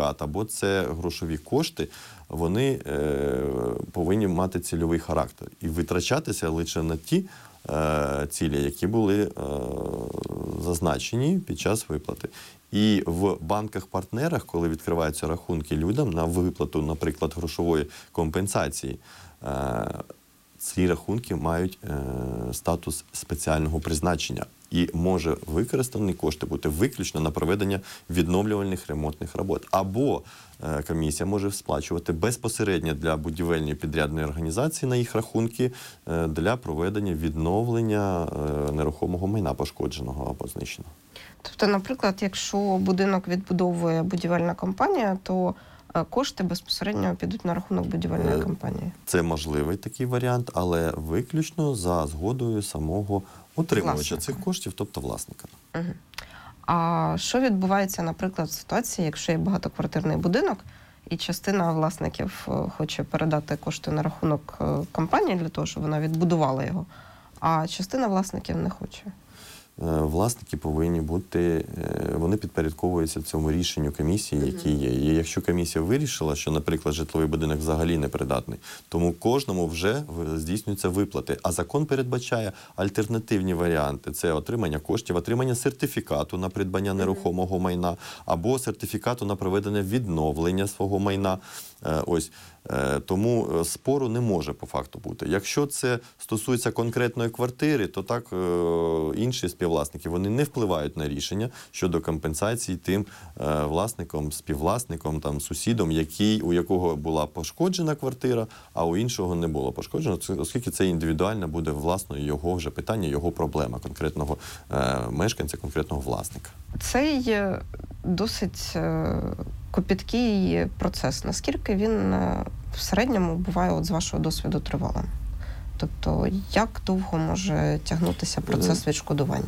сертифікат або це грошові кошти, вони повинні мати цільовий характер і витрачатися лише на ті цілі, які були зазначені під час виплати. І в банках-партнерах, коли відкриваються рахунки людям на виплату, наприклад, грошової компенсації, ці рахунки мають статус спеціального призначення і може використані кошти бути виключно на проведення відновлювальних ремонтних робот. Або комісія може сплачувати безпосередньо для будівельної підрядної організації на їх рахунки для проведення відновлення нерухомого майна пошкодженого або знищеного. Тобто, наприклад, якщо будинок відбудовує будівельна компанія, то кошти безпосередньо підуть на рахунок будівельної компанії? Це можливий такий варіант, але виключно за згодою самого утримувача цих коштів, тобто власника. Угу. А що відбувається, наприклад, в ситуації, якщо є багатоквартирний будинок, і частина власників хоче передати кошти на рахунок компанії для того, щоб вона відбудувала його, а частина власників не хоче? Власники повинні бути, вони підпорядковуються цьому рішенню комісії, які є. І якщо комісія вирішила, що, наприклад, житловий будинок взагалі непридатний, тому кожному вже здійснюються виплати. А закон передбачає альтернативні варіанти. Це отримання коштів, отримання сертифікату на придбання нерухомого майна або сертифікату на проведення відновлення свого майна. Ось. Тому спору не може по факту бути. Якщо це стосується конкретної квартири, то так інші співвласники, вони не впливають на рішення щодо компенсації тим власникам, співвласникам, там, сусідам, у якого була пошкоджена квартира, а у іншого не було пошкоджено, оскільки це індивідуально буде власно його вже питання, його проблема конкретного мешканця, конкретного власника. Цей досить копіткий процес. Наскільки він в середньому буває, от з вашого досвіду, тривалим? Тобто, як довго може тягнутися процес відшкодування?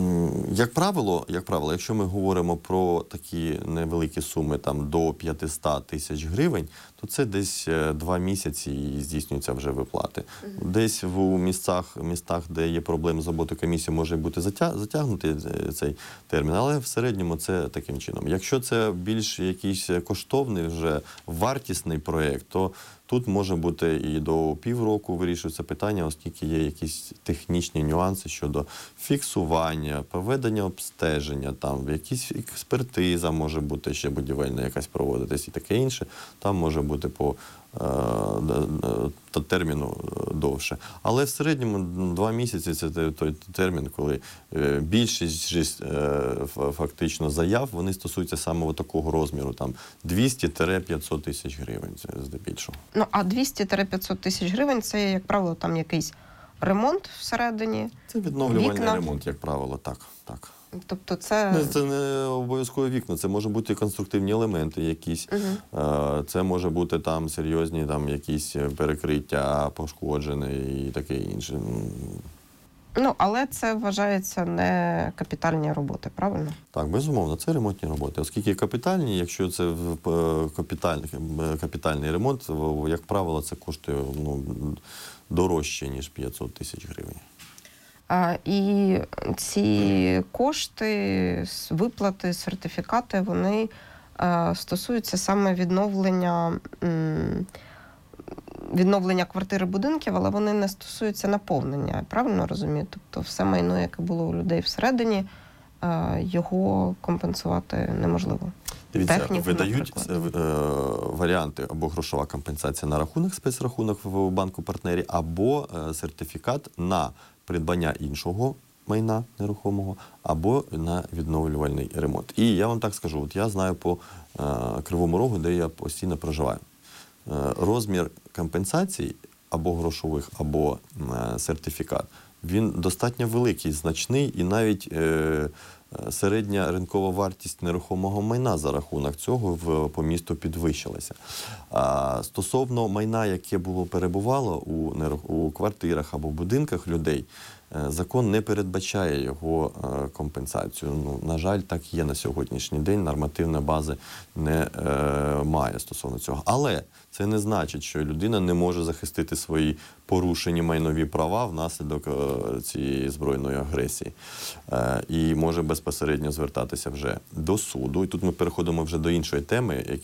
Як правило, якщо ми говоримо про такі невеликі суми, там, до 500 тисяч гривень, то це десь 2 місяці і здійснюються вже виплати. Десь в містах, де є проблеми з роботою комісії, може бути затягнутий цей термін, але в середньому це таким чином. Якщо це більш якийсь коштовний, вже вартісний проєкт, то тут може бути і до півроку вирішується питання, оскільки є якісь технічні нюанси щодо фіксування, проведення обстеження, там якісь експертиза може бути ще будівельна якась проводитись і таке інше. Там може бути по терміну довше. Але в середньому 2 місяці – це той термін, коли більшість фактично заяв, вони стосуються саме такого розміру, там 200-500 тисяч гривень, це здебільшого. Ну, а 200-500 тисяч гривень – це, як правило, там якийсь ремонт всередині? Це відновлювальний ремонт, як правило, так. Тобто це... Це не обов'язково вікна, це може бути конструктивні елементи якісь, це може бути там серйозні там, якісь перекриття пошкоджені і таке інше. Ну, але це вважається не капітальні роботи, правильно? Так, безумовно, це ремонтні роботи. Оскільки капітальні, якщо це капітальний ремонт, як правило, це коштує дорожче, ніж 500 тисяч гривень. І ці кошти, виплати, сертифікати, вони стосуються саме відновлення квартир і будинків, але вони не стосуються наповнення, правильно розумію? Тобто все майно, яке було у людей всередині, його компенсувати неможливо. Дивіться, видають варіанти або грошова компенсація на рахунок, спецрахунок в банку-партнері, або сертифікат на придбання іншого майна нерухомого, або на відновлювальний ремонт. І я вам так скажу, от я знаю по Кривому Рогу, де я постійно проживаю. Розмір компенсацій або грошових, або сертифікат, він достатньо великий, значний, і навіть середня ринкова вартість нерухомого майна за рахунок цього по місту підвищилася. Стосовно майна, яке перебувало у квартирах або будинках людей, закон не передбачає його компенсацію. На жаль, так є на сьогоднішній день, нормативна база не має стосовно цього. Але це не значить, що людина не може захистити свої порушені майнові права внаслідок цієї збройної агресії. І може безпосередньо звертатися вже до суду. І тут ми переходимо вже до іншої теми,